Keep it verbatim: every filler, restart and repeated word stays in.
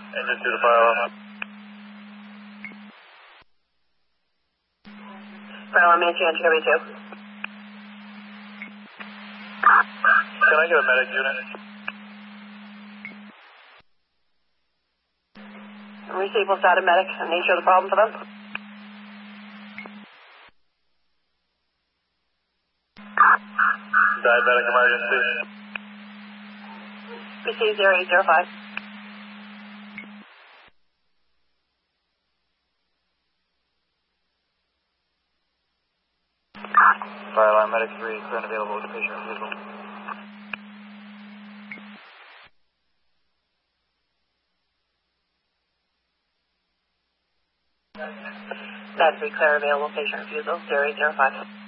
Engine two to fire alarm. Fire alarm, Manatee, N G W two. Can I get a medic unit? Receive will start a medic. Nature of the problem for them. Diabetic emergency. Receive zero eight zero five. Fire alarm, medic three, current available with patient refusal. That's three, clear available patient refusal, zero eight zero five.